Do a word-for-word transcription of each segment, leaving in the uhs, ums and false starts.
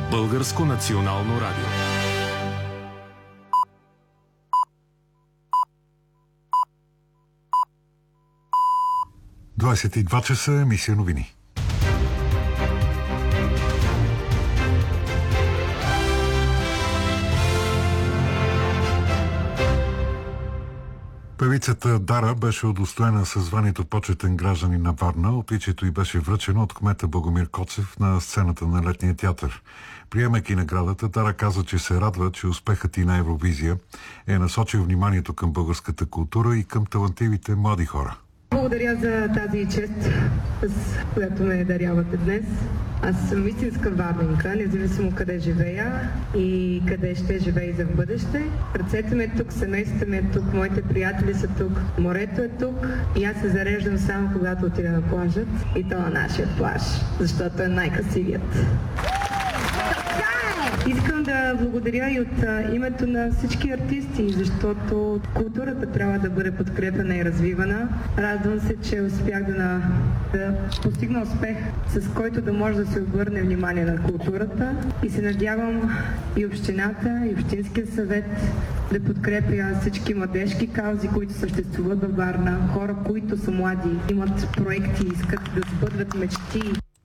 Българско национално радио. двадесет и два часа, емисия новини. Певицата Дара беше удостоена със званието почетен гражданин на Варна. Отличието й беше връчено от кмета Богомир Коцев на сцената на Летния театър. Приемайки наградата, Дара каза, че се радва, че успехът и на Евровизия е насочил вниманието към българската култура и към талантливите млади хора. Благодаря за тази чест, с която ме дарявате днес. Аз съм истинска варненка, независимо къде живея и къде ще живея за в бъдеще. Ръцете ми е тук, семейството ми е тук, моите приятели са тук, морето е тук и аз се зареждам само когато отида на плажът и то на нашия плаж, защото е най-красивият. Искам да благодаря и от а, името на всички артисти, защото културата трябва да бъде подкрепена и развивана. Радвам се, че успях да, на, да постигна успех, с който да може да се обърне внимание на културата и се надявам и общината, и общинския съвет да подкрепя всички младежки каузи, които съществуват във Варна, хора, които са млади, имат проекти, искат да сбъдват мечти.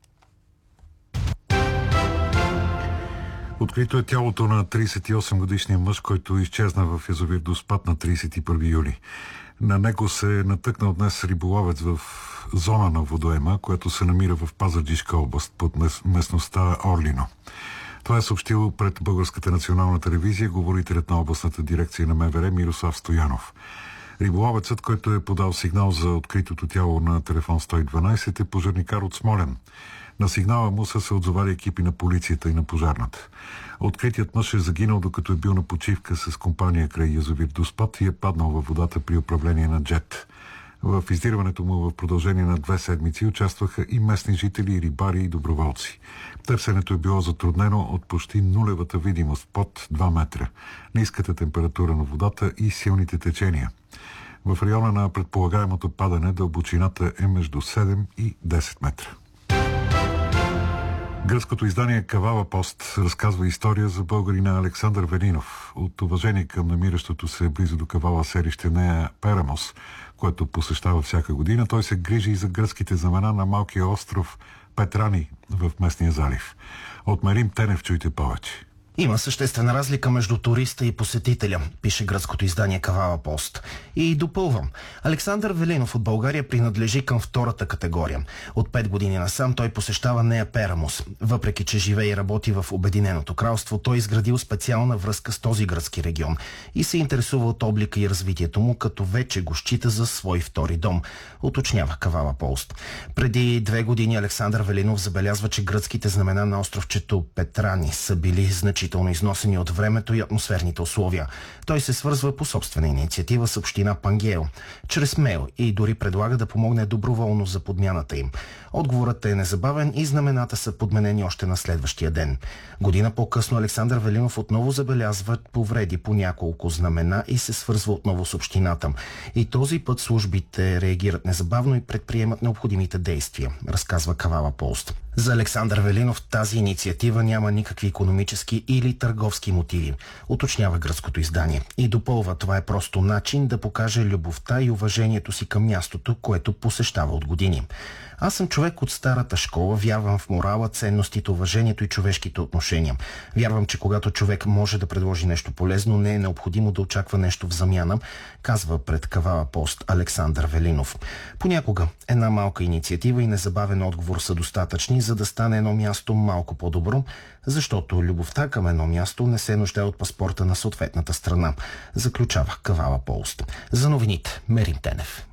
Открито е тялото на тридесет и осем годишния мъж, който изчезна в язовир Доспат на тридесет и първи юли. На него се е натъкнал днес риболовец в зона на водоема, която се намира в Пазарджишка област под местността Орлино. Това е съобщил пред Българската национална телевизия говорителят на областната дирекция на МВР Мирослав Стоянов. Риболовецът, който е подал сигнал за откритото тяло на телефон сто и дванадесет, е пожарникар от Смолян. На сигнала му са се отзовали екипи на полицията и на пожарната. Откритият мъж е загинал, докато е бил на почивка с компания край язовир Доспат и е паднал във водата при управление на джет. В издирването му в продължение на две седмици участваха и местни жители, рибари и доброволци. Търсенето е било затруднено от почти нулевата видимост под два метра, ниската температура на водата и силните течения. В района на предполагаемото падане дълбочината е между седем и десет метра. Гръцкото издание Кавала Пост разказва история за българина Александър Велинов. От уважение към намиращото се близо до Кавала селище Нея Перамос, което посещава всяка година, той се грижи и за гръцките знамена на малкия остров Петрани в местния залив. От Мерим Тенев чуйте повече. Има съществена разлика между туриста и посетителя, пише гръцкото издание Кавала Пост. И допълвам. Александър Велинов от България принадлежи към втората категория. От пет години насам той посещава Нея Перамос. Въпреки че живее и работи в Обединеното кралство, той изградил специална връзка с този гръцки регион и се интересува от облика и развитието му, като вече го счита за свой втори дом, уточнява Кавала Пост. Преди две години Александър Велинов забелязва, че гръцките знамена на островчето Петрани са били значително износени от времето и атмосферните условия. Той се свързва по собствена инициатива с община Пангео, чрез мейл и дори предлага да помогне доброволно за подмяната им. Отговорът е незабавен и знамената са подменени още на следващия ден. Година по-късно Александър Велинов отново забелязва повреди по няколко знамена и се свързва отново с общината. И този път службите реагират незабавно и предприемат необходимите действия, разказва Кавала Пост. За Александър Велинов тази инициатива няма никакви икономически или търговски мотиви, уточнява гръцкото издание. И допълва, това е просто начин да покаже любовта и уважението си към мястото, което посещава от години. Аз съм човек от старата школа, вярвам в морала, ценностите, уважението и човешките отношения. Вярвам, че когато човек може да предложи нещо полезно, не е необходимо да очаква нещо в замяна, казва пред Кавала Пост Александър Велинов. Понякога една малка инициатива и незабавен отговор са достатъчни, за да стане едно място малко по-добро, защото любовта към едно място не се нуждае от паспорта на съответната страна, заключава Кавала Пост. За новините, Мерим Тенев.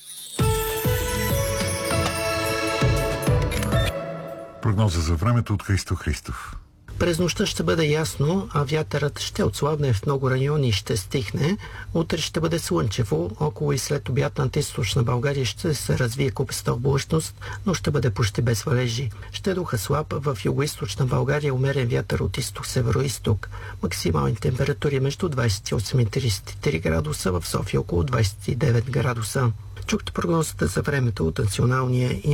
Прогноза за времето от Христо Христов. През нощта ще бъде ясно, а вятърът ще отслабне в много райони и ще стихне. Утре ще бъде слънчево, около и след обяд над източна България ще се развие купеста облачност, но ще бъде почти без валежи. Ще духа слаб, в югоизточна България умерен вятър от изток-северо-изток. Максимални температури между двадесет и осем и тридесет и три градуса, в София около двадесет и девет градуса. Чухте прогнозата за времето от Националния